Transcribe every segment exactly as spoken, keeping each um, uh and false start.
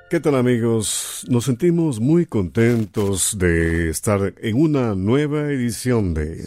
¿Qué tal, amigos? Nos sentimos muy contentos de estar en una nueva edición de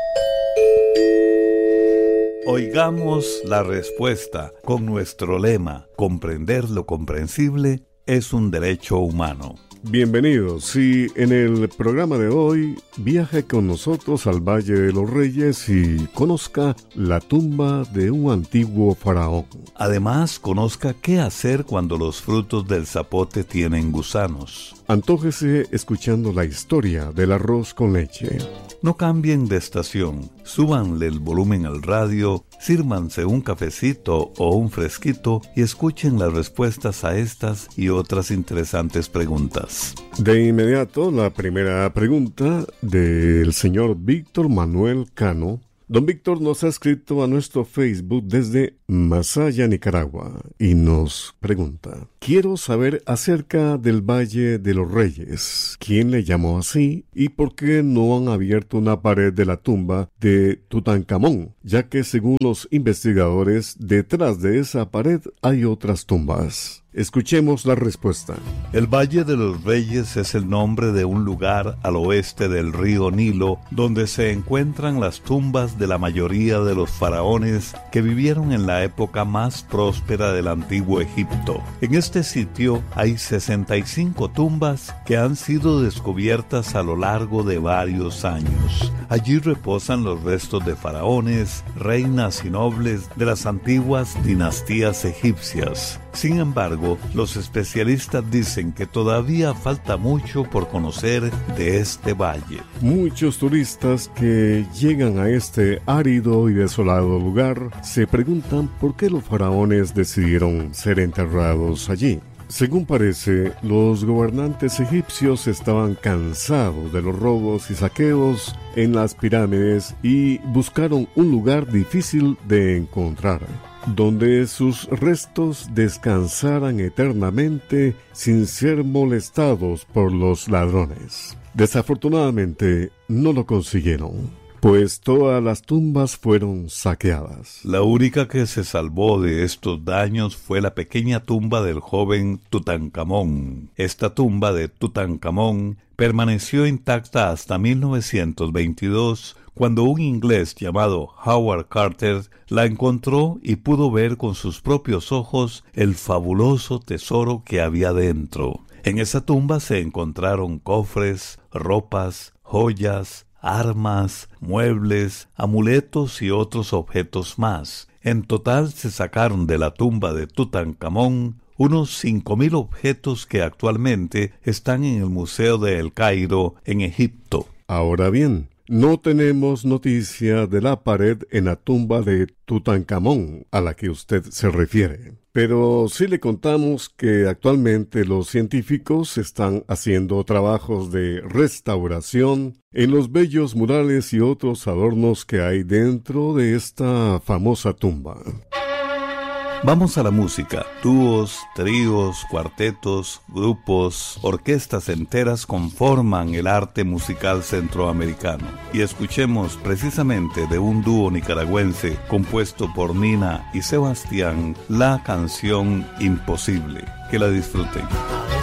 Oigamos la respuesta con nuestro lema: comprender lo comprensible es un derecho humano. Bienvenidos, y en el programa de hoy viaje con nosotros al Valle de los Reyes y conozca la tumba de un antiguo faraón. Además, conozca qué hacer cuando los frutos del zapote tienen gusanos. Antójese escuchando la historia del arroz con leche. No cambien de estación, súbanle el volumen al radio, sírvanse un cafecito o un fresquito y escuchen las respuestas a estas y otras interesantes preguntas. De inmediato, la primera pregunta del señor Víctor Manuel Cano. Don Víctor nos ha escrito a nuestro Facebook desde Masaya, Nicaragua, y nos pregunta: quiero saber acerca del Valle de los Reyes. ¿Quién le llamó así? ¿Y por qué no han abierto una pared de la tumba de Tutankamón? Ya que, según los investigadores, detrás de esa pared hay otras tumbas. Escuchemos la respuesta. El Valle de los Reyes es el nombre de un lugar al oeste del río Nilo, donde se encuentran las tumbas de la mayoría de los faraones que vivieron en la época más próspera del antiguo Egipto. En este sitio hay sesenta y cinco tumbas que han sido descubiertas a lo largo de varios años. Allí reposan los restos de faraones, reinas y nobles de las antiguas dinastías egipcias. Sin embargo, los especialistas dicen que todavía falta mucho por conocer de este valle. Muchos turistas que llegan a este árido y desolado lugar se preguntan por qué los faraones decidieron ser enterrados allí. Según parece, los gobernantes egipcios estaban cansados de los robos y saqueos en las pirámides y buscaron un lugar difícil de encontrar, donde sus restos descansaran eternamente sin ser molestados por los ladrones. Desafortunadamente, no lo consiguieron, pues todas las tumbas fueron saqueadas. La única que se salvó de estos daños fue la pequeña tumba del joven Tutankamón. Esta tumba de Tutankamón permaneció intacta hasta mil novecientos veintidós, cuando un inglés llamado Howard Carter la encontró y pudo ver con sus propios ojos el fabuloso tesoro que había dentro. En esa tumba se encontraron cofres, ropas, joyas, armas, muebles, amuletos y otros objetos más. En total se sacaron de la tumba de Tutankamón unos cinco mil objetos que actualmente están en el Museo de El Cairo, en Egipto. Ahora bien, no tenemos noticia de la pared en la tumba de Tutankamón a la que usted se refiere. Pero sí le contamos que actualmente los científicos están haciendo trabajos de restauración en los bellos murales y otros adornos que hay dentro de esta famosa tumba. Vamos a la música. Dúos, tríos, cuartetos, grupos, orquestas enteras conforman el arte musical centroamericano. Y escuchemos precisamente de un dúo nicaragüense compuesto por Nina y Sebastián la canción Imposible. Que la disfruten.